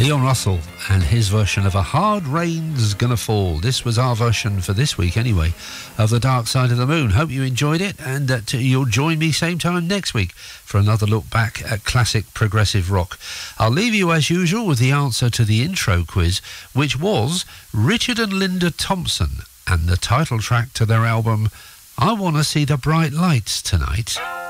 Leon Russell and his version of A Hard Rain's Gonna Fall. This was our version for this week anyway of The Dark Side of the Moon. Hope you enjoyed it, and that you'll join me same time next week for another look back at classic progressive rock. I'll leave you as usual with the answer to the intro quiz, which was Richard and Linda Thompson and the title track to their album I Wanna See the Bright Lights Tonight.